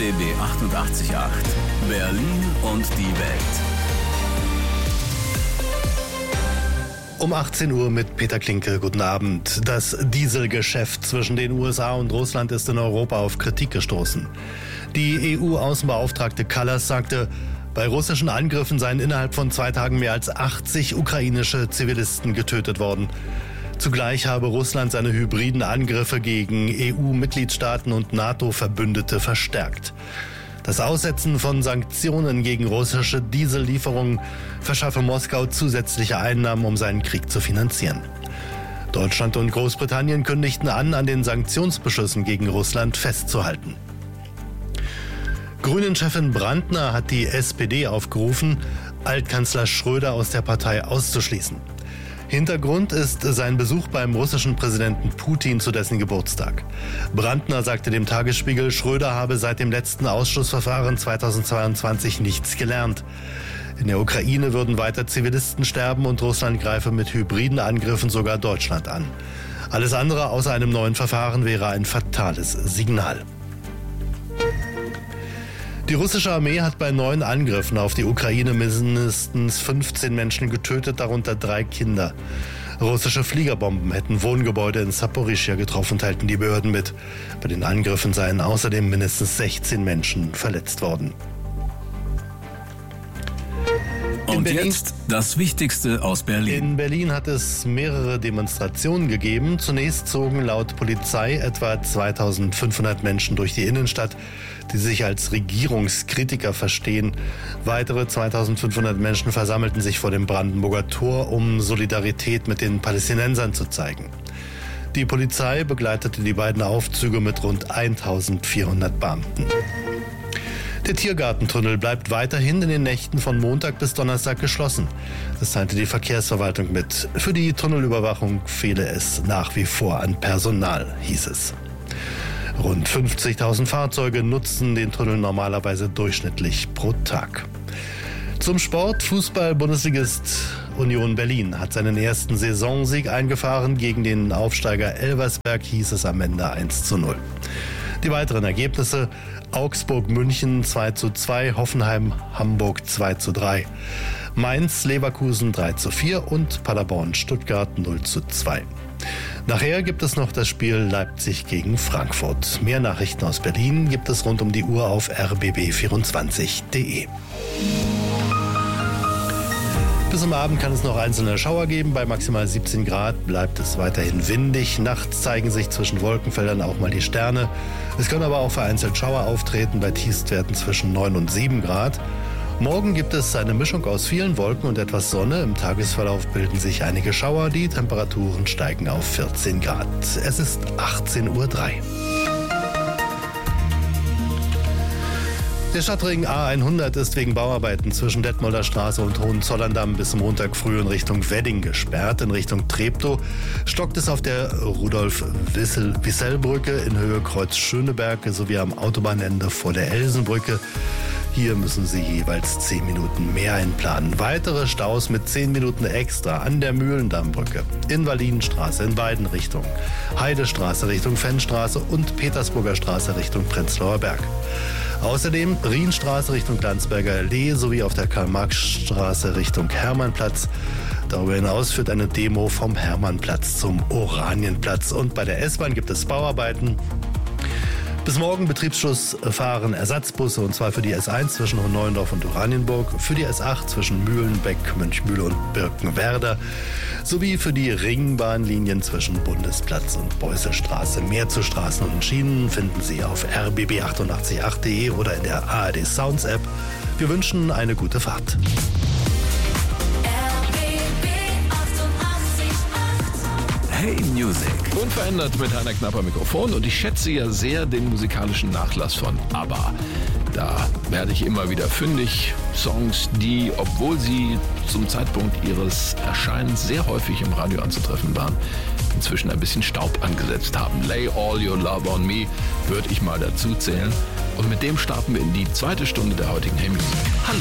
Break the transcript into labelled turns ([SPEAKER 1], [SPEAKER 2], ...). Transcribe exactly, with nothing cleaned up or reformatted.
[SPEAKER 1] B B achtundachtzig Komma acht. Berlin und die Welt.
[SPEAKER 2] Um achtzehn Uhr mit Peter Klinke. Guten Abend. Das Dieselgeschäft zwischen den U S A und Russland ist in Europa auf Kritik gestoßen. Die E U-Außenbeauftragte Kallas sagte, bei russischen Angriffen seien innerhalb von zwei Tagen mehr als achtzig ukrainische Zivilisten getötet worden. Zugleich habe Russland seine hybriden Angriffe gegen E U-Mitgliedstaaten und NATO-Verbündete verstärkt. Das Aussetzen von Sanktionen gegen russische Diesellieferungen verschaffe Moskau zusätzliche Einnahmen, um seinen Krieg zu finanzieren. Deutschland und Großbritannien kündigten an, an den Sanktionsbeschlüssen gegen Russland festzuhalten. Grünen-Chefin Brandner hat die S P D aufgerufen, Altkanzler Schröder aus der Partei auszuschließen. Hintergrund ist sein Besuch beim russischen Präsidenten Putin zu dessen Geburtstag. Brandner sagte dem Tagesspiegel, Schröder habe seit dem letzten Ausschussverfahren zweitausendzweiundzwanzig nichts gelernt. In der Ukraine würden weiter Zivilisten sterben und Russland greife mit hybriden Angriffen sogar Deutschland an. Alles andere außer einem neuen Verfahren wäre ein fatales Signal. Die russische Armee hat bei neuen Angriffen auf die Ukraine mindestens fünfzehn Menschen getötet, darunter drei Kinder. Russische Fliegerbomben hätten Wohngebäude in Saporischschja getroffen, teilten die Behörden mit. Bei den Angriffen seien außerdem mindestens sechzehn Menschen verletzt worden.
[SPEAKER 1] Und jetzt das Wichtigste aus Berlin.
[SPEAKER 2] In Berlin hat es mehrere Demonstrationen gegeben. Zunächst zogen laut Polizei etwa zweitausendfünfhundert Menschen durch die Innenstadt, die sich als Regierungskritiker verstehen. Weitere zweitausendfünfhundert Menschen versammelten sich vor dem Brandenburger Tor, um Solidarität mit den Palästinensern zu zeigen. Die Polizei begleitete die beiden Aufzüge mit rund eintausendvierhundert Beamten. Der Tiergartentunnel bleibt weiterhin in den Nächten von Montag bis Donnerstag geschlossen. Das teilte die Verkehrsverwaltung mit. Für die Tunnelüberwachung fehle es nach wie vor an Personal, hieß es. Rund fünfzigtausend Fahrzeuge nutzen den Tunnel normalerweise durchschnittlich pro Tag. Zum Sport: Fußball-Bundesligist Union Berlin hat seinen ersten Saisonsieg eingefahren. Gegen den Aufsteiger Elversberg hieß es am Ende eins zu null. Die weiteren Ergebnisse: Augsburg-München zwei zu zwei, Hoffenheim-Hamburg zwei zu drei, Mainz-Leverkusen drei zu vier und Paderborn-Stuttgart null zu zwei. Nachher gibt es noch das Spiel Leipzig gegen Frankfurt. Mehr Nachrichten aus Berlin gibt es rund um die Uhr auf r b b vierundzwanzig punkt d e. Bis zum Abend kann es noch einzelne Schauer geben. Bei maximal siebzehn Grad bleibt es weiterhin windig. Nachts zeigen sich zwischen Wolkenfeldern auch mal die Sterne. Es können aber auch vereinzelt Schauer auftreten bei Tiefstwerten zwischen neun und sieben Grad. Morgen gibt es eine Mischung aus vielen Wolken und etwas Sonne. Im Tagesverlauf bilden sich einige Schauer. Die Temperaturen steigen auf vierzehn Grad. Es ist achtzehn Uhr drei. Der Stadtring A hundert ist wegen Bauarbeiten zwischen Detmolder Straße und Hohenzollerndamm bis Montag früh in Richtung Wedding gesperrt. In Richtung Treptow stockt es auf der Rudolf-Wissell-Brücke in Höhe Kreuz Schöneberg sowie am Autobahnende vor der Elsenbrücke. Hier müssen Sie jeweils zehn Minuten mehr einplanen. Weitere Staus mit zehn Minuten extra an der Mühlendammbrücke, Invalidenstraße in beiden Richtungen, Heidestraße Richtung Fennstraße und Petersburger Straße Richtung Prenzlauer Berg. Außerdem Rienstraße Richtung Landsberger Allee sowie auf der Karl-Marx-Straße Richtung Hermannplatz. Darüber hinaus führt eine Demo vom Hermannplatz zum Oranienplatz. Und bei der S-Bahn gibt es Bauarbeiten. Bis morgen Betriebsschluss fahren Ersatzbusse, und zwar für die S eins zwischen Hohenneuendorf und Oranienburg, für die S acht zwischen Mühlenbeck, Mönchmühle und Birkenwerder sowie für die Ringbahnlinien zwischen Bundesplatz und Beusselstraße. Mehr zu Straßen und Schienen finden Sie auf r b b achtundachtzig punkt acht punkt d e oder in der A R D Sounds App. Wir wünschen eine gute Fahrt.
[SPEAKER 1] Hey Music.
[SPEAKER 3] Unverändert mit Heiner Knapper Mikrofon, und ich schätze ja sehr den musikalischen Nachlass von ABBA. Da werde ich immer wieder fündig. Songs, die, obwohl sie zum Zeitpunkt ihres Erscheinens sehr häufig im Radio anzutreffen waren, inzwischen ein bisschen Staub angesetzt haben. Lay All Your Love on Me würde ich mal dazu zählen. Und mit dem starten wir in die zweite Stunde der heutigen Hey Music. Hallo.